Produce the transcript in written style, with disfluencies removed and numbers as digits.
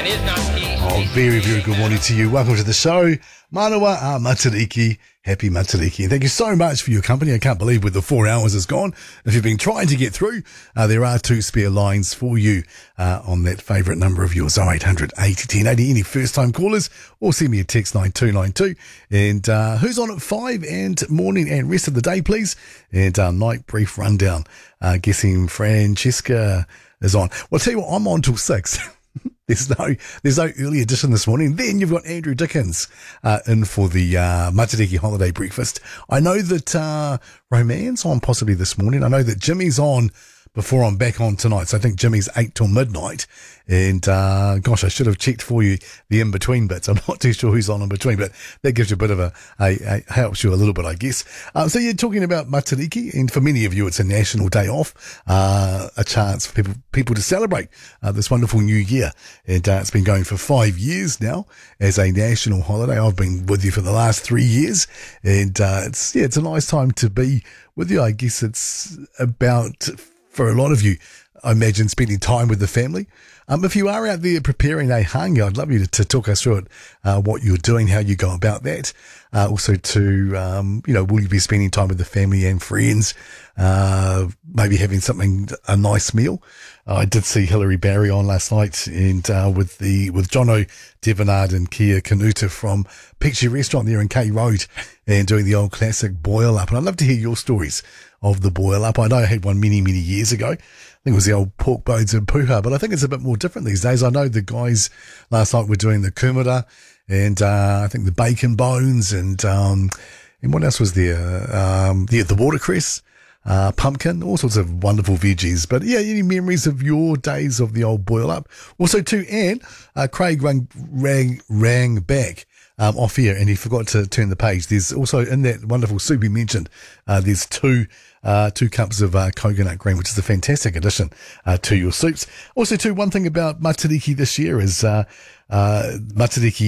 and is not peace. Oh, very, very good morning to you. Welcome to the show. Manawa Matariki. Happy Matariki. Thank you so much for your company. I can't believe where the 4 hours has gone. If you've been trying to get through, there are 2 spare lines for you on that favourite number of yours, 0800 80 10 80. Any first-time callers, or send me a text 9292. And who's on at 5 and morning and rest of the day, please. And night brief rundown. Guessing Francesca is on. Well, I'll tell you what, I'm on till 6. There's no early edition this morning. Then you've got Andrew Dickens in for the Matariki holiday breakfast. I know that Roman's on possibly this morning. I know that Jimmy's on before I'm back on tonight. So I think Jimmy's 8 till midnight. And gosh, I should have checked for you the in-between bits. I'm not too sure who's on in between, but that gives you a bit of a helps you a little bit, I guess. So you're talking about Matariki, and for many of you, it's a national day off, a chance for people to celebrate this wonderful new year. And it's been going for 5 years now as a national holiday. I've been with you for the last 3 years, and it's a nice time to be with you. I guess it's about, for a lot of you, I imagine, spending time with the family. If you are out there preparing a hanga, I'd love you to talk us through it, what you're doing, how you go about that. Also to, will you be spending time with the family and friends, maybe having a nice meal? I did see Hilary Barry on last night, and with Jono Devenard and Kia Kanuta from Picture Restaurant there in K Road, and doing the old classic boil up. And I'd love to hear your stories of the boil up. I know I had one many, many years ago. I think it was the old pork bones and puha, but I think it's a bit more different these days. I know the guys last night were doing the kumara, and I think the bacon bones, and what else was there? The watercress, pumpkin, all sorts of wonderful veggies. But yeah, any memories of your days of the old boil up? Also too, and Craig rang back off here, and he forgot to turn the page. There's also, in that wonderful soup he mentioned, there's two cups of coconut cream, which is a fantastic addition to your soups. Also too, one thing about Matariki this year is Matariki